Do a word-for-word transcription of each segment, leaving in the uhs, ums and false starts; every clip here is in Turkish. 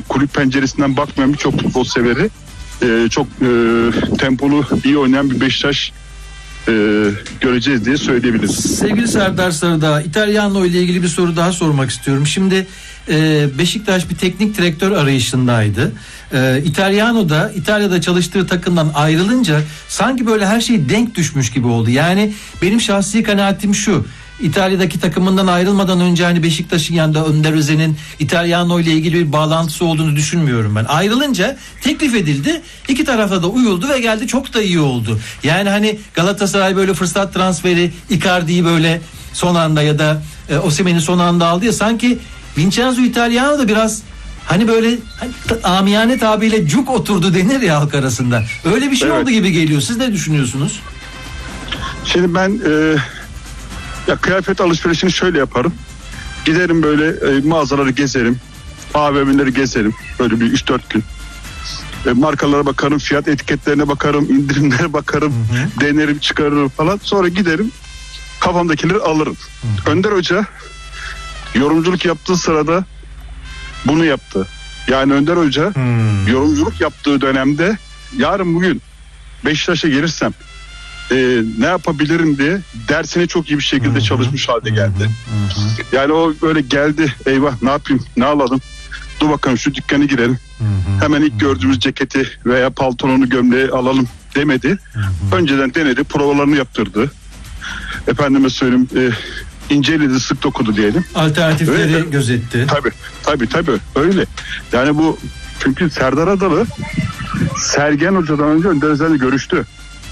kulüp penceresinden bakmayan birçok futbol severi e, çok e, tempolu iyi oynayan bir Beşiktaş e, göreceğiz diye söyleyebiliriz. Sevgili Serdar Sarıdağ, İtalyanlo ile ilgili bir soru daha sormak istiyorum. Şimdi e, Beşiktaş bir teknik direktör arayışındaydı. E, İtalyanlo da İtalya'da çalıştığı takımdan ayrılınca sanki böyle her şey denk düşmüş gibi oldu. Yani benim şahsi kanaatim şu: İtalya'daki takımından ayrılmadan önce hani Beşiktaş'ın yanında Önder Özen'in İtalyanlo ile ilgili bir bağlantısı olduğunu düşünmüyorum ben. Ayrılınca teklif edildi. İki tarafta da uyuldu ve geldi, çok da iyi oldu. Yani hani Galatasaray böyle fırsat transferi Icardi'yi böyle son anda ya da e, Osimhen'i son anda aldı ya, sanki Vincenzo Italiano da biraz hani böyle hani, t- amiyane tabiyle cuk oturdu denir ya halk arasında. Öyle bir şey evet. oldu gibi geliyor. Siz ne düşünüyorsunuz? Şimdi ben e, ya kıyafet alışverişini şöyle yaparım. Giderim böyle e, mağazaları gezerim. A V M'leri gezerim. Böyle bir üç dört gün. E, markalara bakarım, fiyat etiketlerine bakarım, indirimlere bakarım, hı hı. denerim, çıkarırım falan. Sonra giderim, kafamdakileri alırım. Hı hı. Önder Hoca yorumculuk yaptığı sırada bunu yaptı. Yani Önder Hoca hmm. yorumculuk yaptığı dönemde yarın bugün Beşiktaş'a gelirsem e, ne yapabilirim diye dersine çok iyi bir şekilde hmm. çalışmış halde geldi. Hmm. Yani o böyle geldi, eyvah ne yapayım, ne alalım, dur bakalım şu dükkanı girelim. Hmm. Hemen ilk gördüğümüz ceketi veya paltonunu, gömleği alalım demedi. Hmm. Önceden denedi, provalarını yaptırdı. Efendime söyleyeyim, e, inceledi, sık dokudu diyelim. Alternatifleri öyle, gözetti. Tabii, tabii, tabii öyle. Yani bu, çünkü Serdar Adalı Sergen Hoca'dan önce Önder Özen'le görüştü.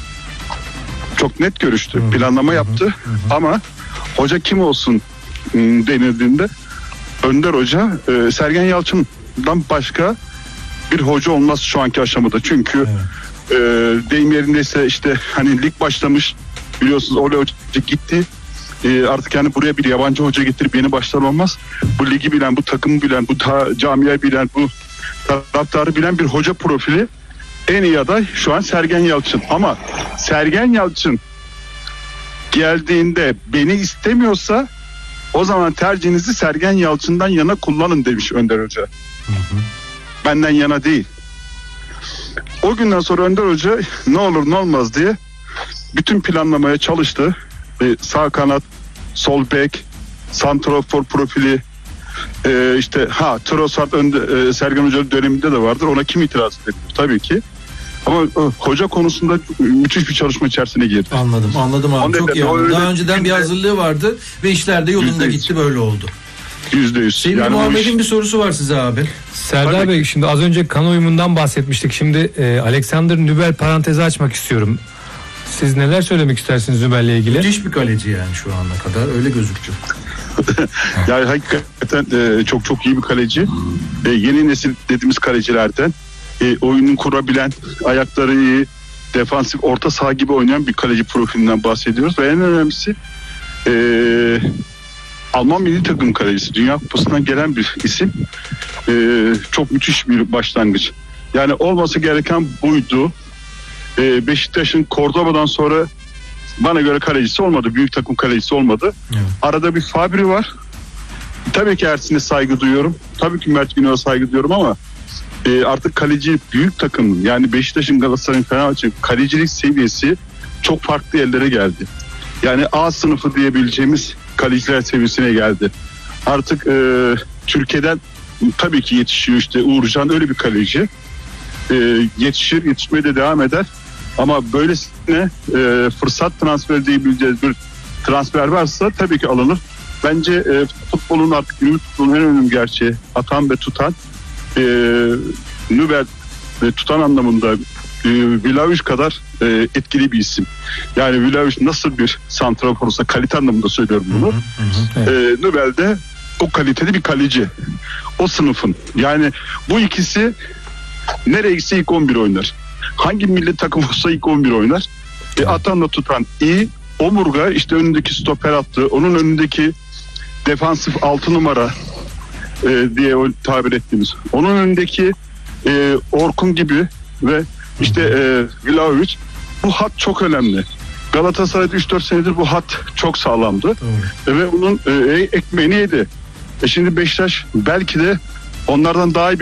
Çok net görüştü. Hı, planlama hı, yaptı. Hı, hı. Ama hoca kim olsun denildiğinde Önder Hoca e, Sergen Yalçın'dan başka bir hoca olmaz şu anki aşamada. Çünkü evet. e, deyim yerindeyse işte hani lig başlamış, biliyorsunuz Ole Hoca gitti. E, artık yani buraya bir yabancı hoca getirip yeni başlar olmaz. Bu ligi bilen, bu takımı bilen, bu ta, camiayı bilen, bu taraftarı bilen bir hoca profili. En iyi aday şu an Sergen Yalçın. Ama Sergen Yalçın geldiğinde beni istemiyorsa o zaman tercihinizi Sergen Yalçın'dan yana kullanın demiş Önder Hoca. Hı hı. Benden yana değil. O günden sonra Önder Hoca ne olur ne olmaz diye bütün planlamaya çalıştı. Ee, sağ kanat, sol bek, santrafor profili, ee, işte ha Trossard önde, e, Sergen Hoca döneminde de vardır. Ona kim itiraz ediyor? Tabii ki. Ama e, hoca konusunda müthiş bir çalışma içerisine girdi. Anladım, anladım abi. Çok iyi. Öyle, daha önceden bir hazırlığı vardı ve işler de yolunda gitti, böyle oldu. Yüzde yüz. Sevgili yani Muhammed'in iş... bir sorusu var size abi. Serdar Tabii. Bey, şimdi az önce kan uyumundan bahsetmiştik. Şimdi e, Alexander Nübel parantezi açmak istiyorum. Siz neler söylemek istersiniz Nübel'le ilgili? Müthiş bir kaleci yani şu ana kadar öyle gözüktü. Yani hakikaten e, çok çok iyi bir kaleci. E, yeni nesil dediğimiz kalecilerden. E, oyunun kurabilen, ayakları iyi, defansif orta saha gibi oynayan bir kaleci profilinden bahsediyoruz. Ve en önemlisi e, Alman milli takım kalecisi. Dünya Kupası'ndan gelen bir isim. E, çok müthiş bir başlangıç. Yani olması gereken buydu. E, Beşiktaş'ın Cordoba'dan sonra bana göre kalecisi olmadı. Büyük takım kalecisi olmadı. Evet. Arada bir Fabri var. Tabii ki Ersin'e saygı duyuyorum. Tabii ki Mert Günok'a saygı duyuyorum ama e, artık kaleci büyük takım, yani Beşiktaş'ın, Galatasaray'ın, Fenerbahçe'nin kalecilik seviyesi çok farklı yerlere geldi. Yani A sınıfı diyebileceğimiz kaleciler seviyesine geldi. Artık e, Türkiye'den tabii ki yetişiyor, işte Uğurcan öyle bir kaleci. E, yetişir, yetişmeye de devam eder. Ama böylesine e, fırsat transferi diyebileceğiz bir transfer varsa tabii ki alınır. Bence e, futbolun artık günümüz futbolun en önemli gerçeği atan ve tutan e, Nübel ve tutan anlamında e, Vlahovic kadar e, etkili bir isim. Yani Vlahovic nasıl bir santraforsa, kalite anlamında söylüyorum bunu. Hı hı hı. E, Nübel de o kaliteli bir kaleci. O sınıfın. Yani bu ikisi nereye gitse ilk on bir oynar. Hangi milli takım olsa ilk on bir oynar. E, atanla tutan iyi. Omurga, işte önündeki stoper attı. Onun önündeki defansif altı numara e, diye o tabir ettiğimiz. Onun önündeki e, Orkun gibi ve işte e, Vlahovic. Bu hat çok önemli. Galatasaray'da üç dört senedir bu hat çok sağlamdı. E, ve onun e, ekmeğini yedi. E şimdi Beşiktaş belki de onlardan daha iyi